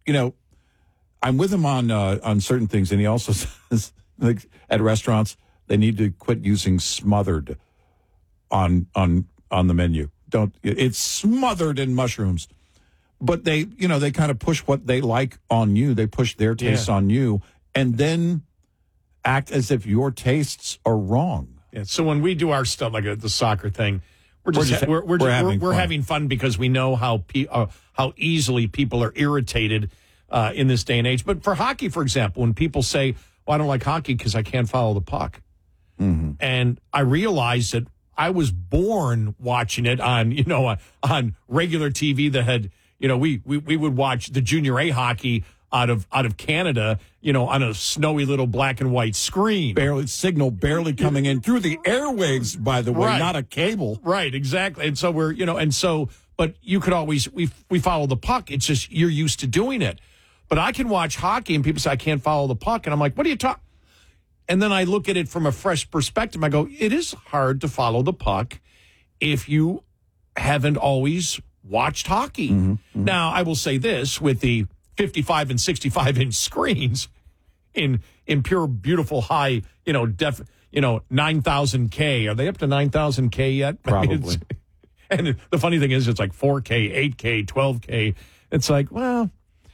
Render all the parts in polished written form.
I'm with him on certain things, and he also says, like, at restaurants, they need to quit using smothered on the menu. It's smothered in mushrooms. But they kind of push what they like on you. They push their tastes on you, and then act as if your tastes are wrong. Yeah. So when we do our stuff, like the soccer thing, we're having fun because we know how easily people are irritated in this day and age. But for hockey, for example, when people say, "Well, I don't like hockey because I can't follow the puck," and I realized that I was born watching it on regular TV that had. We would watch the Junior A hockey out of Canada, on a snowy little black and white screen. Signal barely coming in through the airwaves, by the way, right. Not a cable. Right, exactly. And so but you could always, we follow the puck. It's just, you're used to doing it. But I can watch hockey and people say, I can't follow the puck. And I'm like, what are you talking? And then I look at it from a fresh perspective. I go, it is hard to follow the puck if you haven't always watched hockey. Now, I will say this, with the 55 and 65-inch screens in pure, beautiful, high, 9,000K. Are they up to 9,000K yet? Probably. And the funny thing is, it's like 4K, 8K, 12K. It's like, well.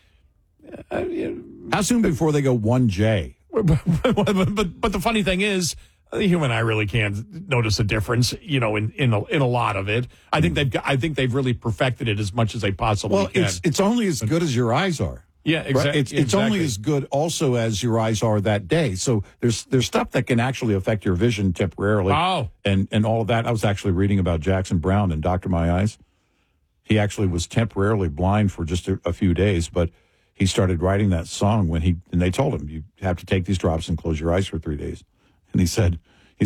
How soon before they go 1J? But the funny thing is, you and I really can't notice a difference, in a lot of it. I think they've really perfected it as much as they possibly can. Well, it's only as good as your eyes are. Yeah, exactly. Right? It's only as good also as your eyes are that day. So there's stuff that can actually affect your vision temporarily. Oh. And all of that. I was actually reading about Jackson Browne and Dr. My Eyes. He actually was temporarily blind for just a few days, but he started writing that song and they told him, you have to take these drops and close your eyes for 3 days. And he said,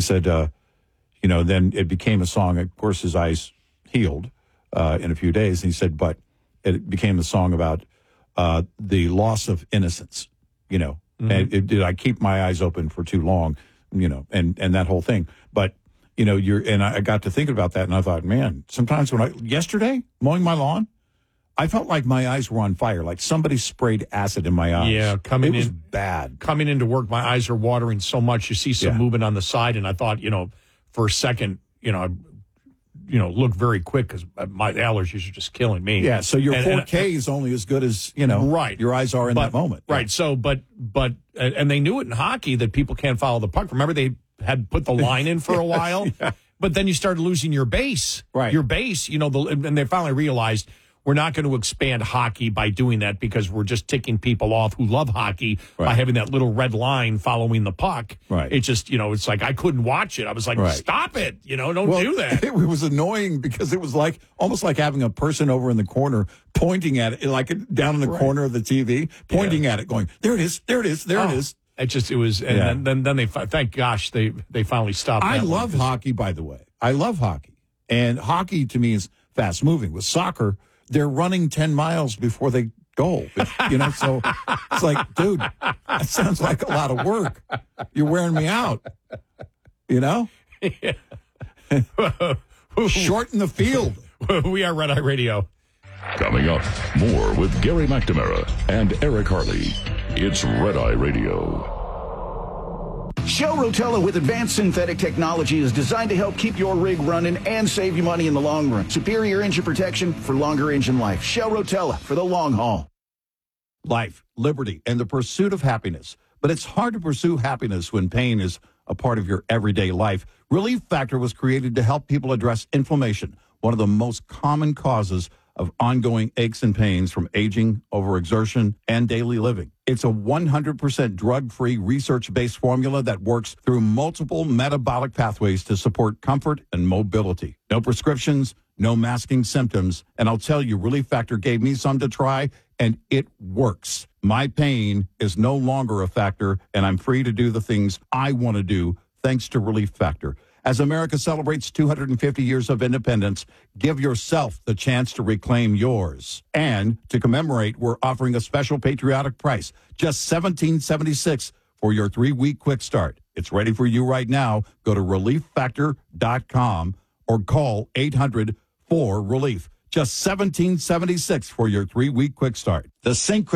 then it became a song. Of course, his eyes healed in a few days. And he said, but it became a song about the loss of innocence, and did I keep my eyes open for too long, and that whole thing. But, I got to thinking about that, and I thought, man, sometimes yesterday, mowing my lawn, I felt like my eyes were on fire, like somebody sprayed acid in my eyes. Yeah, it was bad. Coming into work, my eyes are watering so much. You see some movement on the side, and I thought, for a second, I looked very quick because my allergies are just killing me. Yeah, so your 4K is only as good as, right. your eyes are in that moment. Right, yeah. So, but they knew it in hockey that people can't follow the puck. Remember, they had put the line in for a while? Yeah. But then you started losing your base. Right. Your base, and they finally realized, we're not going to expand hockey by doing that because we're just ticking people off who love hockey by having that little red line following the puck. Right. It just, it's like I couldn't watch it. I was like, stop it. Don't do that. It was annoying because it was almost like having a person over in the corner pointing at it, like down in the corner of the TV, pointing at it, going, there it is, there it is, there it is. It was, and then they, thank gosh, they finally stopped. I love hockey, by the way. I love hockey. And hockey to me is fast moving. With soccer, they're running 10 miles before they goal. So it's like, dude, that sounds like a lot of work. You're wearing me out. Shorten the field. We are Red Eye Radio. Coming up, more with Gary McNamara and Eric Harley. It's Red Eye Radio. Shell Rotella with advanced synthetic technology is designed to help keep your rig running and save you money in the long run. Superior engine protection for longer engine life. Shell Rotella for the long haul. Life, liberty, and the pursuit of happiness. But it's hard to pursue happiness when pain is a part of your everyday life. Relief Factor was created to help people address inflammation, one of the most common causes of ongoing aches and pains from aging, overexertion, and daily living. It's a 100% drug-free, research-based formula that works through multiple metabolic pathways to support comfort and mobility. No prescriptions, no masking symptoms, and I'll tell you, Relief Factor gave me some to try, and it works. My pain is no longer a factor, and I'm free to do the things I want to do thanks to Relief Factor. As America celebrates 250 years of independence, give yourself the chance to reclaim yours. And to commemorate, we're offering a special patriotic price, just $17.76 for your 3-week quick start. It's ready for you right now. Go to ReliefFactor.com or call 800-4-RELIEF. Just $17.76 for your 3-week quick start. The Sync